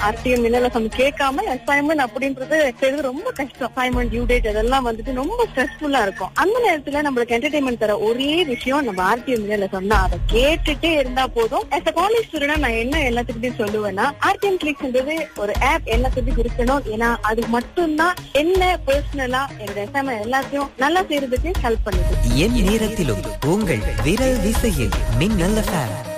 RTM மின்னலசம் கேட்காம assignment அப்படின்றது செய்யறது ரொம்ப கஷ்டம். அசைன்மெண்ட் டியூ டேட் அதெல்லாம் வந்துட்டு ரொம்ப ஸ்ட்ரெஸ்ஃபுல்லா இருக்கும். அந்த நேரத்துல நம்மளுக்கு என்டர்டைன்மெண்ட் தர ஒரே விஷயம் நம்ம ஆர்டிஎம் மின்னலசம் தான். அதை கேட்டுட்டே இருந்தா போதும். as a காலேஜ் ஸ்டூடெண்ட் நான் என்ன எல்லாத்துக்கிட்டையும் சொல்லுவேன்னா, ஆர்டிஎம் கிளிக்ஸ்ன்றது ஒரு ஆப் எல்லாத்துக்கும் இருக்கணும். ஏன்னா அது மட்டும்தான் என்ன பர்சனலா என்னோட அசைன்மெண்ட் எல்லாத்தையும் நல்லா செய்யறதுக்கு ஹெல்ப் பண்ணுது. என் நேரத்திலும் உங்கள் விரல் விசையில் மின்னல் FM.